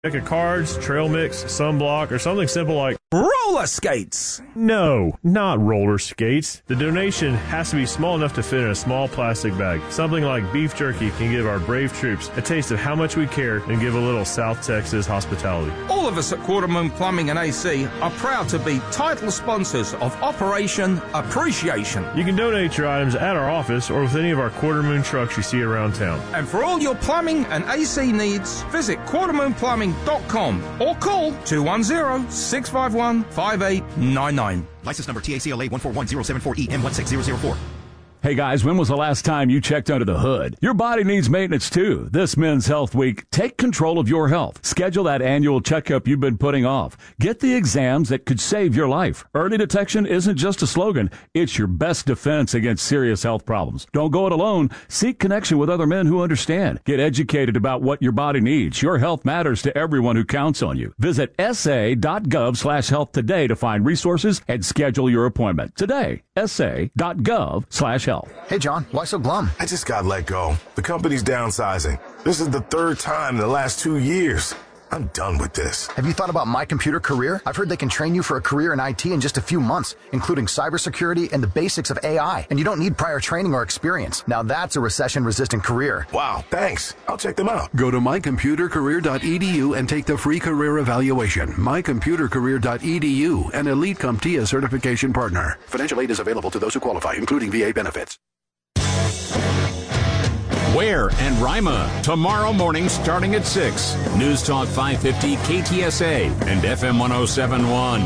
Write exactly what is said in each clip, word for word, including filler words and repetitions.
Deck of cards, trail mix, sunblock, or something simple like roller skates. No, not roller skates. The donation has to be small enough to fit in a small plastic bag. Something like beef jerky can give our brave troops a taste of how much we care and give a little South Texas hospitality. All of us at Quarter Moon Plumbing and A C are proud to be title sponsors of Operation Appreciation. You can donate your items at our office or with any of our Quarter Moon trucks you see around town. And for all your plumbing and A C needs, visit quarter moon plumbing dot com or call two one zero, six five one, five eight nine nine. License number T A C L A one four one zero seven four E M one six zero zero four. Hey guys, when was the last time you checked under the hood? Your body needs maintenance too. This Men's Health Week, take control of your health. Schedule that annual checkup you've been putting off. Get the exams that could save your life. Early detection isn't just a slogan. It's your best defense against serious health problems. Don't go it alone. Seek connection with other men who understand. Get educated about what your body needs. Your health matters to everyone who counts on you. Visit sa.gov slash health today to find resources and schedule your appointment. Today, sa.gov slash health. Hey, John, why so glum? I just got let go. The company's downsizing. This is the third time in the last two years. I'm done with this. Have you thought about My Computer Career? I've heard they can train you for a career in I T in just a few months, including cybersecurity and the basics of A I. And you don't need prior training or experience. Now that's a recession-resistant career. Wow, thanks. I'll check them out. Go to my computer career dot e d u and take the free career evaluation. my computer career dot e d u, an Elite CompTIA certification partner. Financial aid is available to those who qualify, including V A benefits. Ware and Rima, tomorrow morning starting at six. News Talk five fifty K T S A and F M one oh seven point one.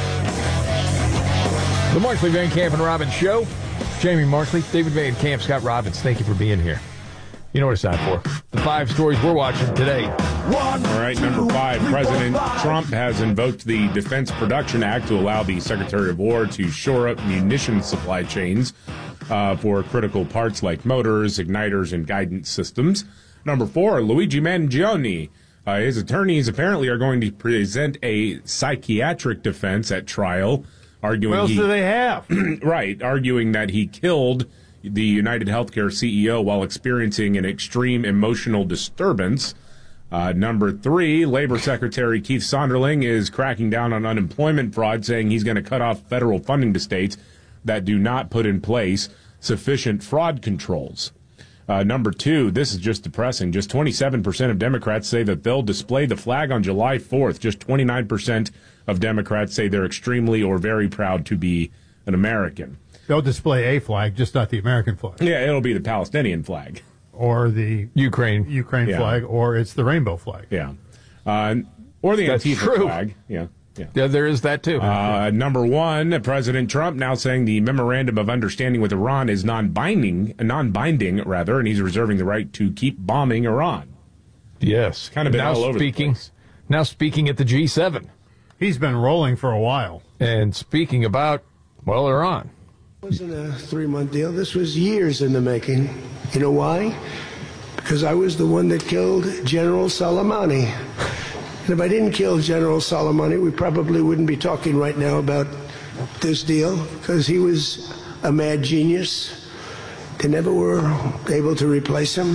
The Markley, Van Camp, and Robbins Show. Jamie Markley, David Van Camp, Scott Robbins, thank you for being here. You know what it's time for. The five stories we're watching today. One, All right, number five. President Trump has invoked the Defense Production Act to allow the Secretary of War to shore up munitions supply chains Uh, for critical parts like motors, igniters, and guidance systems. Number four, Luigi Mangione. Uh, his attorneys apparently are going to present a psychiatric defense at trial, arguing what else he, do they have? right, arguing that he killed the United Healthcare C E O while experiencing an extreme emotional disturbance. Uh, number three, Labor Secretary Keith Sonderling is cracking down on unemployment fraud, saying he's going to cut off federal funding to states that do not put in place sufficient fraud controls. Uh, number two, this is just depressing. Just twenty-seven percent of Democrats say that they'll display the flag on July fourth. Just twenty-nine percent of Democrats say they're extremely or very proud to be an American. They'll display a flag, just not the American flag. Yeah, it'll be the Palestinian flag. Or the Ukraine Ukraine yeah. flag, or it's the rainbow flag. Yeah. Uh, or the That's Antifa true. flag. Yeah. Yeah. yeah, there is that too. Uh, number one, President Trump now saying the memorandum of understanding with Iran is non-binding, non-binding rather, and he's reserving the right to keep bombing Iran. Yes, kind of been now all over speaking, the place. Now speaking at the G seven. He's been rolling for a while. And speaking about, well, Iran. It wasn't a three-month deal. This was years in the making. You know why? Because I was the one that killed General Soleimani. And if I didn't kill General Soleimani, we probably wouldn't be talking right now about this deal, because he was a mad genius. They never were able to replace him.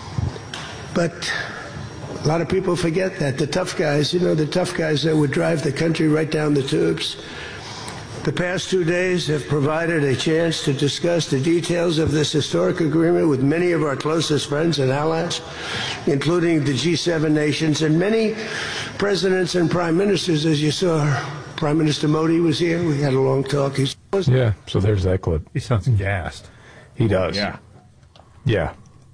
But a lot of people forget that. The tough guys, you know, the tough guys that would drive the country right down the tubes. The past two days have provided a chance to discuss the details of this historic agreement with many of our closest friends and allies, including the G seven nations and many presidents and prime ministers, as you saw. Prime Minister Modi was here. We had a long talk. He's yeah, so there's that clip. He sounds gassed. He does. Yeah. Yeah.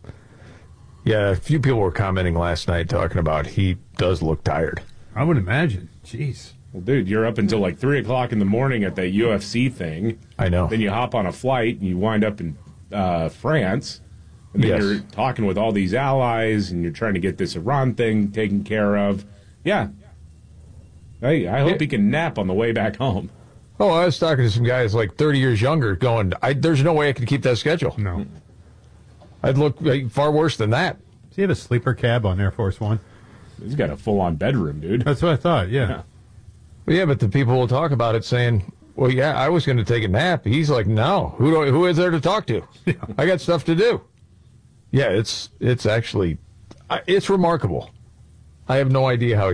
Yeah, a few people were commenting last night talking about he does look tired. I would imagine. Jeez. Well, dude, you're up until like three o'clock in the morning at that U F C thing. I know. Then you hop on a flight and you wind up in uh, France. And then Yes. you're talking with all these allies and you're trying to get this Iran thing taken care of. Yeah. Hey, I hope Yeah. he can nap on the way back home. Oh, I was talking to some guys like thirty years younger going, I, there's no way I could keep that schedule. No. I'd look like, far worse than that. Does he have a sleeper cab on Air Force One? He's got a full-on bedroom, dude. That's what I thought, yeah. Yeah. Well, yeah, but the people will talk about it saying, well, yeah, I was going to take a nap. He's like, no, who do I, who is there to talk to? Yeah. I got stuff to do. Yeah, it's it's actually, it's remarkable. I have no idea how